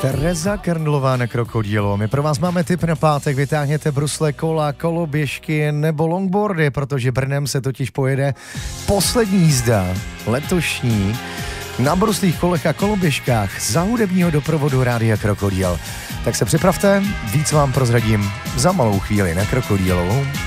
Tereza Krndlová na Krokodílu. My pro vás máme tip na pátek, vytáhněte brusle, kola, koloběžky nebo longboardy, protože Brnem se totiž pojede poslední jízda letošní na bruslích, kolech a koloběžkách za hudebního doprovodu Rádia Krokodíl. Tak se připravte, víc vám prozradím za malou chvíli na Krokodílu.